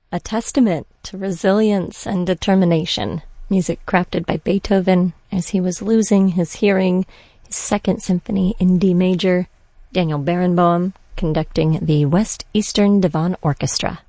A testament to resilience and determination. Music crafted by Beethoven as he was losing his hearing, his Second Symphony in D major. Daniel Barenboim conducting the West Eastern Divan Orchestra.